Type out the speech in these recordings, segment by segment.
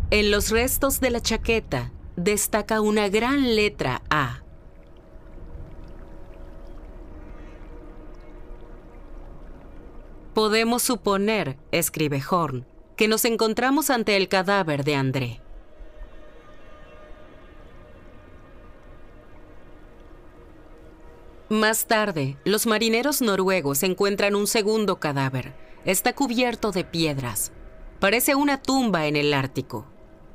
En los restos de la chaqueta destaca una gran letra A. Podemos suponer, escribe Horn, que nos encontramos ante el cadáver de André. Más tarde, los marineros noruegos encuentran un segundo cadáver. Está cubierto de piedras. Parece una tumba en el Ártico.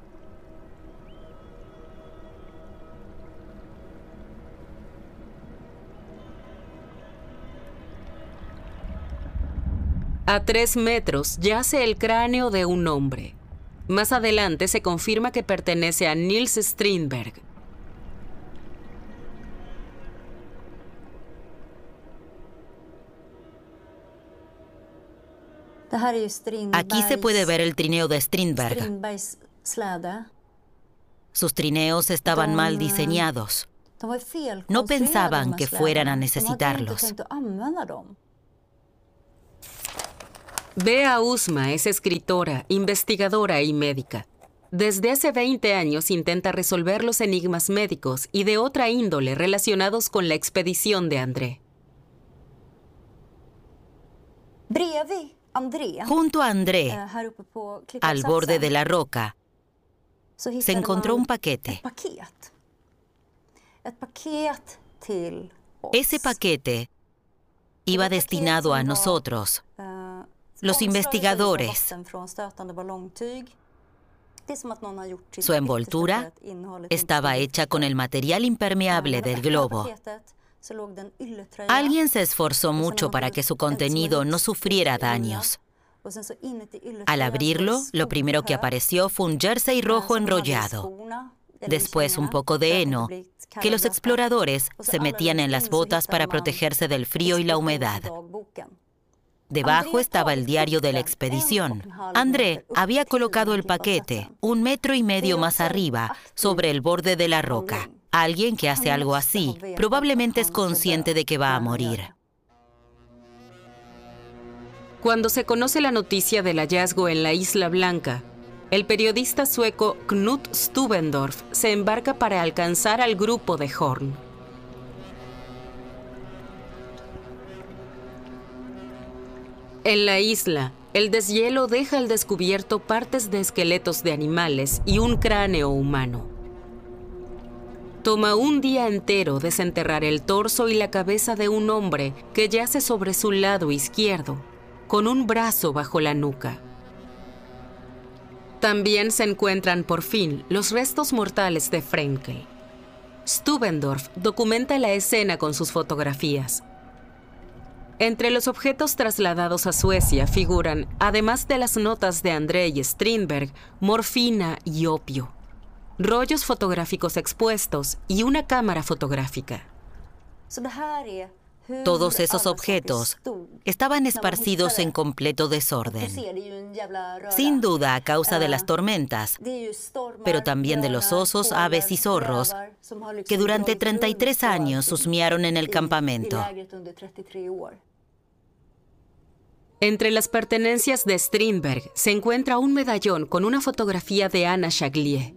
A 3 metros yace el cráneo de un hombre. Más adelante se confirma que pertenece a Niels Strindberg. Aquí se puede ver el trineo de Strindberg. Sus trineos estaban mal diseñados. No pensaban que fueran a necesitarlos. Bea Usma es escritora, investigadora y médica. Desde hace 20 años intenta resolver los enigmas médicos y de otra índole relacionados con la expedición de André. Junto a André, al borde de la roca, se encontró un paquete. Ese paquete iba destinado a nosotros, los investigadores. Su envoltura estaba hecha con el material impermeable del globo. Alguien se esforzó mucho para que su contenido no sufriera daños. Al abrirlo, lo primero que apareció fue un jersey rojo enrollado. Después un poco de heno, que los exploradores se metían en las botas para protegerse del frío y la humedad. Debajo estaba el diario de la expedición. André había colocado el paquete 1,5 metros más arriba, sobre el borde de la roca. Alguien que hace algo así probablemente es consciente de que va a morir. Cuando se conoce la noticia del hallazgo en la Isla Blanca, el periodista sueco Knut Stubendorf se embarca para alcanzar al grupo de Horn. En la isla, el deshielo deja al descubierto partes de esqueletos de animales y un cráneo humano. Toma un día entero desenterrar el torso y la cabeza de un hombre que yace sobre su lado izquierdo, con un brazo bajo la nuca. También se encuentran por fin los restos mortales de Frenkel. Stubendorf documenta la escena con sus fotografías. Entre los objetos trasladados a Suecia figuran, además de las notas de André y Strindberg, morfina y opio, rollos fotográficos expuestos y una cámara fotográfica. Todos esos objetos estaban esparcidos en completo desorden. Sin duda a causa de las tormentas, pero también de los osos, aves y zorros que durante 33 años husmearon en el campamento. Entre las pertenencias de Strindberg se encuentra un medallón con una fotografía de Anna Chaglier.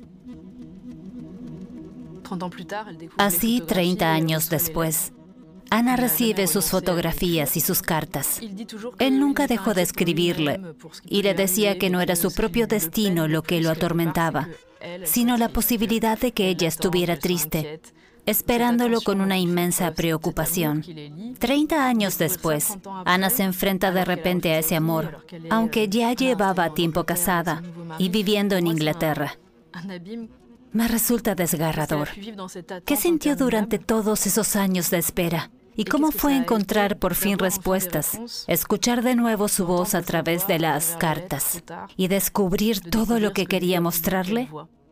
Así, 30 años después, Ana recibe sus fotografías y sus cartas. Él nunca dejó de escribirle y le decía que no era su propio destino lo que lo atormentaba, sino la posibilidad de que ella estuviera triste, esperándolo con una inmensa preocupación. 30 años después, Ana se enfrenta de repente a ese amor, aunque ya llevaba tiempo casada y viviendo en Inglaterra. Me resulta desgarrador. ¿Qué sintió durante todos esos años de espera? ¿Y cómo fue encontrar por fin respuestas? Escuchar de nuevo su voz a través de las cartas y descubrir todo lo que quería mostrarle.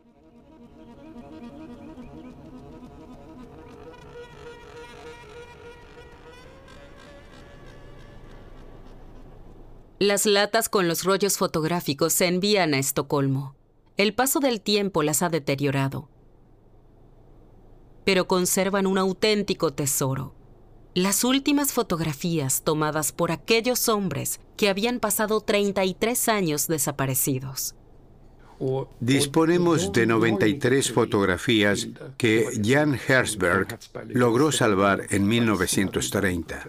Las latas con los rollos fotográficos se envían a Estocolmo. El paso del tiempo las ha deteriorado, pero conservan un auténtico tesoro. Las últimas fotografías tomadas por aquellos hombres que habían pasado 33 años desaparecidos. Disponemos de 93 fotografías que Jan Herzberg logró salvar en 1930.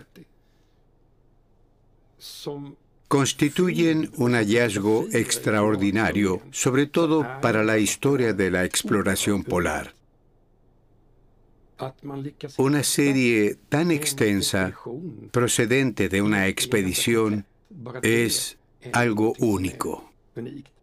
Constituyen un hallazgo extraordinario, sobre todo para la historia de la exploración polar. Una serie tan extensa, procedente de una expedición, es algo único.